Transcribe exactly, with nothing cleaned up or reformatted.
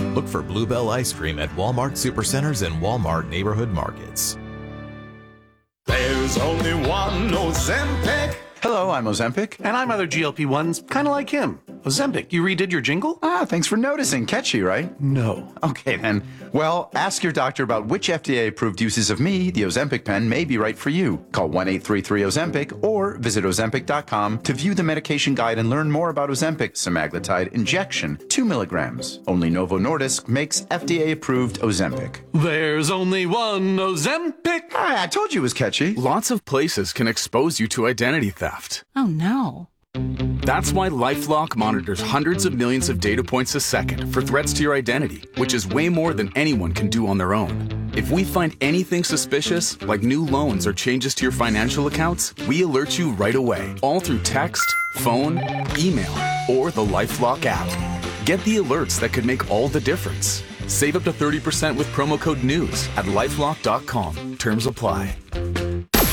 Look for Bluebell Ice Cream at Walmart Supercenters and Walmart Neighborhood Markets. There's only one Ozempic. Hello, I'm Ozempic. And I'm other G L P ones, kind of like him. Ozempic, you redid your jingle? Ah, thanks for noticing. Catchy, right? No. Okay, then. Well, ask your doctor about which F D A-approved uses of me, the Ozempic pen, may be right for you. Call one eight three three Ozempic or visit Ozempic dot com to view the medication guide and learn more about Ozempic semaglutide injection, two milligrams. Only Novo Nordisk makes F D A-approved Ozempic. There's only one Ozempic. Ah, I told you it was catchy. Lots of places can expose you to identity theft. Oh, no. That's why LifeLock monitors hundreds of millions of data points a second for threats to your identity, which is way more than anyone can do on their own. If we find anything suspicious, like new loans or changes to your financial accounts, we alert you right away, all through text, phone, email, or the LifeLock app. Get the alerts that could make all the difference. Save up to thirty percent with promo code NEWS at lifelock dot com. Terms apply.